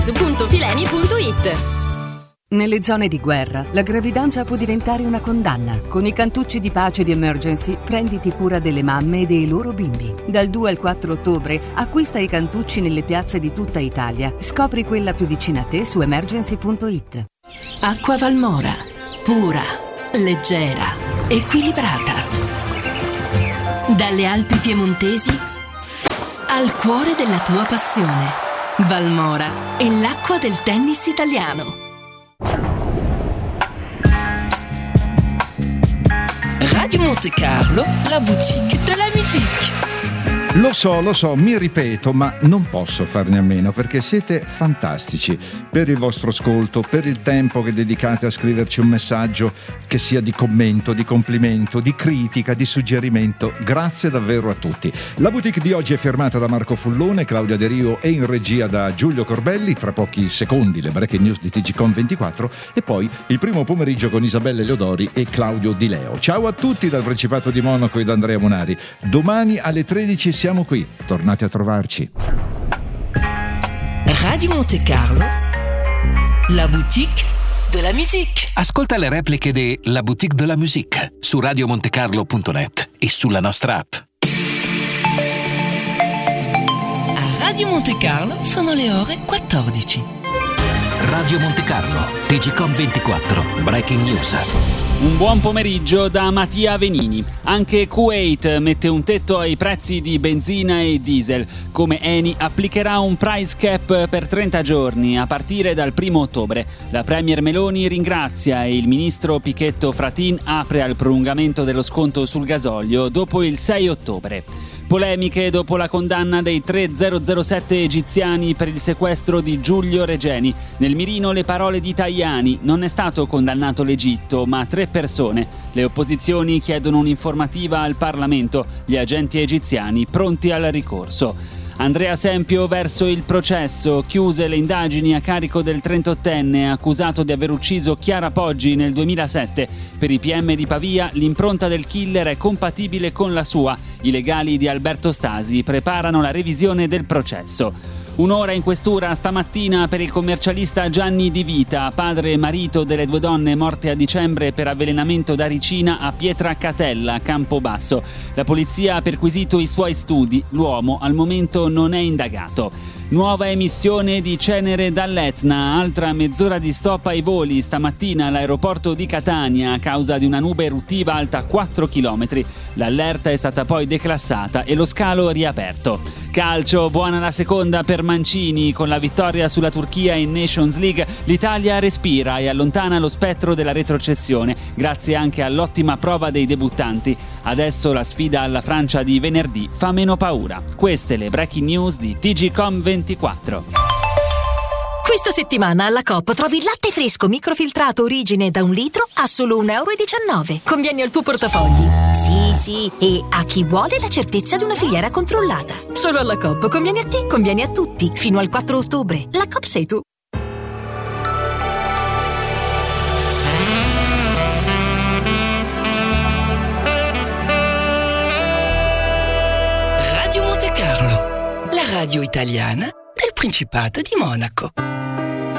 www.fileni.it. Nelle zone di guerra, la gravidanza può diventare una condanna. Con i cantucci di pace di Emergency, prenditi cura delle mamme e dei loro bimbi. Dal 2 al 4 ottobre, acquista i cantucci nelle piazze di tutta Italia. Scopri quella più vicina a te su emergency.it. Acqua Valmora. Pura, leggera, equilibrata. Dalle Alpi piemontesi al cuore della tua passione. Valmora è l'acqua del tennis italiano. Radio Monte Carlo, la boutique de la musique. Lo so, mi ripeto, ma non posso farne a meno perché siete fantastici. Per il vostro ascolto, per il tempo che dedicate a scriverci un messaggio che sia di commento, di complimento, di critica, di suggerimento. Grazie davvero a tutti. La boutique di oggi è firmata da Marco Fullone, Claudia De Rio e in regia da Giulio Corbelli. Tra pochi secondi le breaking news di TGcom24 e poi il primo pomeriggio con Isabella Eleodori e Claudio Di Leo. Ciao a tutti dal Principato di Monaco e da Andrea Monari. Domani alle 13 siamo qui, tornate a trovarci. Radio Monte Carlo, la boutique de la musique. Ascolta le repliche di La Boutique de la Musique su radiomontecarlo.net e sulla nostra app. A Radio Monte Carlo sono le ore 14. Radio Monte Carlo, TGcom24, breaking news. Un buon pomeriggio da Mattia Venini. Anche Kuwait mette un tetto ai prezzi di benzina e diesel. Come Eni applicherà un price cap per 30 giorni a partire dal 1 ottobre. La Premier Meloni ringrazia e il ministro Pichetto Fratin apre al prolungamento dello sconto sul gasolio dopo il 6 ottobre. Polemiche dopo la condanna dei 3 007 egiziani per il sequestro di Giulio Regeni. Nel mirino le parole di Tajani: non è stato condannato l'Egitto, ma 3 persone. Le opposizioni chiedono un'informativa al Parlamento. Gli agenti egiziani pronti al ricorso. Andrea Sempio verso il processo. Chiuse le indagini a carico del 38enne accusato di aver ucciso Chiara Poggi nel 2007. Per i PM di Pavia l'impronta del killer è compatibile con la sua. I legali di Alberto Stasi preparano la revisione del processo. Un'ora in questura stamattina per il commercialista Gianni Di Vita, padre e marito delle 2 donne morte a dicembre per avvelenamento da ricina a Pietracatella, Campobasso. La polizia ha perquisito i suoi studi. L'uomo al momento non è indagato. Nuova emissione di cenere dall'Etna, altra mezz'ora di stop ai voli stamattina all'aeroporto di Catania a causa di una nube eruttiva alta 4 km. L'allerta è stata poi declassata e lo scalo riaperto. Calcio, buona la seconda per Mancini. Con la vittoria sulla Turchia in Nations League l'Italia respira e allontana lo spettro della retrocessione, grazie anche all'ottima prova dei debuttanti. Adesso la sfida alla Francia di venerdì fa meno paura. Queste le breaking news di TGcom24. Questa settimana alla Coop trovi il latte fresco microfiltrato origine da 1 litro a solo €1,19. Conviene al tuo portafogli. Sì, e a chi vuole la certezza di una filiera controllata. Solo alla Coop conviene a te, conviene a tutti. Fino al 4 ottobre. La Coop sei tu. Radio Monte Carlo, la radio italiana del Principato di Monaco.